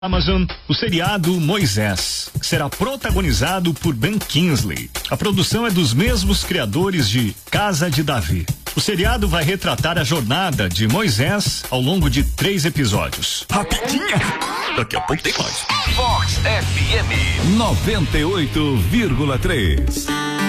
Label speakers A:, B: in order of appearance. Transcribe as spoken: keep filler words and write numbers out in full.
A: Amazon, o seriado Moisés será protagonizado por Ben Kingsley. A produção é dos mesmos criadores de Casa de Davi. O seriado vai retratar a jornada de Moisés ao longo de três episódios.
B: Rapidinha! Daqui a pouco tem mais.
C: Vox F M
B: noventa e oito vírgula três.